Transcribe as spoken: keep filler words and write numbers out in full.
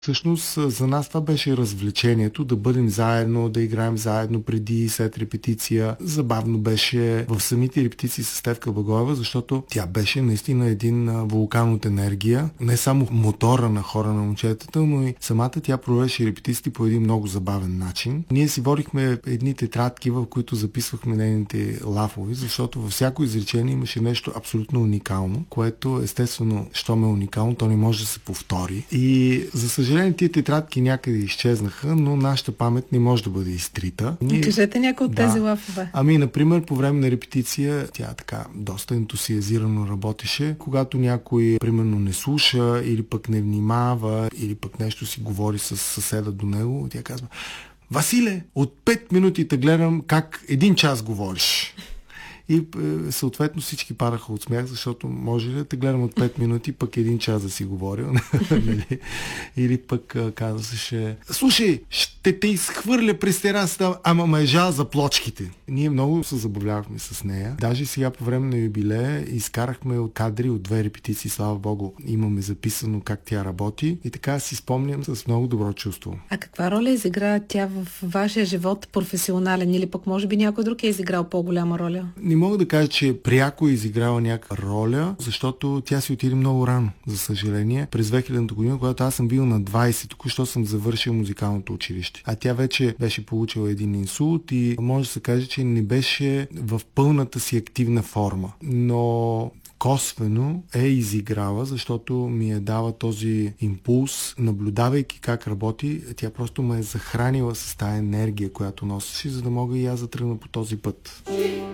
Всъщност за нас това беше развлечението, да бъдем заедно, да играем заедно преди и след репетиция. Забавно беше в самите репетиции с Стефка Благоева, защото тя беше наистина един вулкан от енергия. Не само мотора на хора на момчетата, но и самата тя провеждаше репетиции по един много забавен начин. Ние си водихме едни тетрадки, в които записвахме нейните лафови, защото във всяко изречение имаше нещо абсолютно уникално, което естествено, щом е уникално, то не може да се повтори. И за съжаление тия тетрадки някъде изчезнаха, но нашата памет не може да бъде изтрита. Ние... Кажете някой от да. тези лафове. Ами, например, по време на репетиция тя така доста ентусиазирано работеше. Когато някой, примерно, не слуша или пък не внимава, или пък нещо си говори с съседа до него, тя казва: Василе, от пет минути те гледам как един час говориш. И съответно всички падаха от смях, защото може ли да те гледам от пет минути, пък един час да си говорил. Или пък казваше: слушай, ще те изхвърля през терасата, ама ме е жал за плочките. Ние много се забавлявахме с нея. Даже сега по време на юбилея изкарахме от кадри от две репетиции, слава богу. Имаме записано как тя работи и така си спомням с много добро чувство. А каква роля изигра тя в вашия живот професионален, или пък може би някой друг е изиграл по-голяма роля? Не мога да кажа, че пряко е изиграла някаква роля, защото тя си отиде много рано, за съжаление. През две хилядната година, когато аз съм бил на двайсет, току-що съм завършил музикалното училище. А тя вече беше получила един инсулт и може да се каже, че не беше в пълната си активна форма. Но косвено е изиграла, защото ми е дала този импулс, наблюдавайки как работи, тя просто ме е захранила с тази енергия, която носеше, за да мога и аз да тръгна по този път.